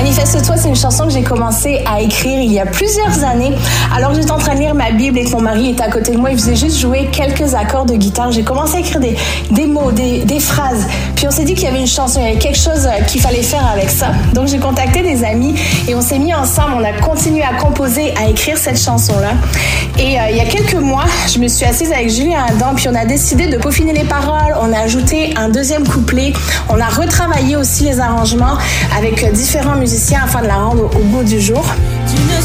Manifeste-toi, c'est une chanson que j'ai commencé à écrire il y a plusieurs années. Alors que j'étais en train de lire ma Bible et que mon mari était à côté de moi, il faisait juste jouer quelques accords de guitare. J'ai commencé à écrire des mots, des phrases. Puis on s'est dit qu'il y avait une chanson, il y avait quelque chose qu'il fallait faire avec ça. Donc j'ai contacté des amis et on s'est mis ensemble, on a continué à composer, à écrire cette chanson-là. Et il y a quelques mois, je me suis assise avec Julien Adam, puis on a décidé de peaufiner les paroles, on a ajouté un deuxième couplet, on a retravaillé aussi les arrangements avec différents musiciens afin de la rendre au goût du jour. Tu ne